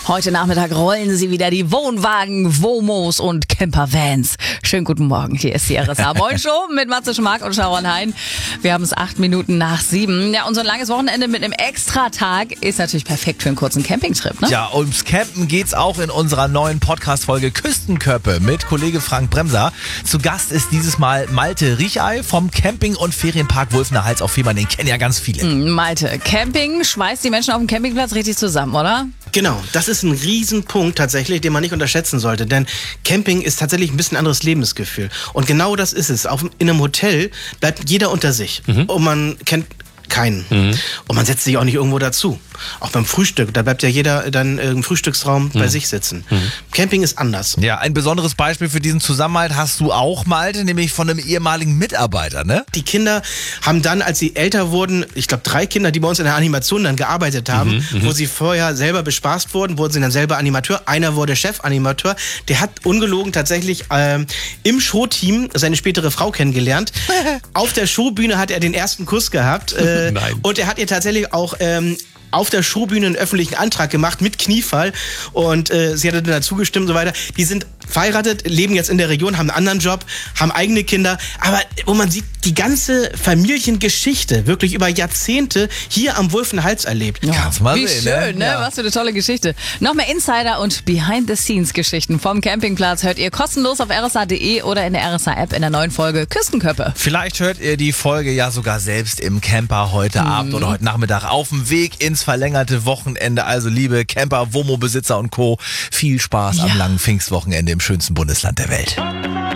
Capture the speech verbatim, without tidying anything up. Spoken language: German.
Heute Nachmittag rollen sie wieder die Wohnwagen, Womos und Campervans. Schönen guten Morgen, hier ist die R S A Moin Show mit Matze Schmark und Sharon Hein. Wir haben es acht Minuten nach sieben. Ja, unser langes Wochenende mit einem Extratag ist natürlich perfekt für einen kurzen Campingtrip, ne? Ja, ums Campen geht's auch in unserer neuen Podcast-Folge Küstenköppe mit Kollege Frank Bremser. Zu Gast ist dieses Mal Malte Riechey vom Camping- und Ferienpark Wulfener Hals auf Fehmarn. Den kennen ja ganz viele. Malte, Camping schweißt die Menschen auf dem Campingplatz richtig zusammen, oder? Genau, das ist ein Riesenpunkt tatsächlich, den man nicht unterschätzen sollte, denn Camping ist tatsächlich ein bisschen anderes Lebensgefühl. Und genau das ist es. Auf, in einem Hotel bleibt jeder unter sich mhm. und man kennt keinen. Mhm. Und man setzt sich auch nicht irgendwo dazu. Auch beim Frühstück, da bleibt ja jeder dann im Frühstücksraum mhm. bei sich sitzen. Mhm. Camping ist anders. Ja, ein besonderes Beispiel für diesen Zusammenhalt hast du auch, Malte, nämlich von einem ehemaligen Mitarbeiter, ne? Die Kinder haben dann, als sie älter wurden, ich glaube drei Kinder, die bei uns in der Animation dann gearbeitet haben, mhm, wo sie vorher selber bespaßt wurden, wurden sie dann selber Animateur. Einer wurde Chefanimateur. Der hat ungelogen tatsächlich ähm, im Showteam seine spätere Frau kennengelernt. Auf der Showbühne hat er den ersten Kuss gehabt. Äh, Nein. Und er hat ihr tatsächlich auch ähm, auf der Showbühne einen öffentlichen Antrag gemacht mit Kniefall und äh, sie hatte dann dazu gestimmt und so weiter. Die sind verheiratet, leben jetzt in der Region, haben einen anderen Job, haben eigene Kinder, aber wo man sieht, die ganze Familiengeschichte wirklich über Jahrzehnte hier am Wulfener Hals erlebt. Ja, kannst mal wie sehen, schön, ne? ne? Ja. Was für eine tolle Geschichte. Noch mehr Insider und Behind-the-Scenes-Geschichten vom Campingplatz hört ihr kostenlos auf r s a punkt d e oder in der R S A-App in der neuen Folge Küstenköppe. Vielleicht hört ihr die Folge ja sogar selbst im Camper heute mhm. Abend oder heute Nachmittag auf dem Weg ins verlängerte Wochenende. Also liebe Camper, Womo-Besitzer und Co., viel Spaß ja. am langen Pfingstwochenende im schönsten Bundesland der Welt.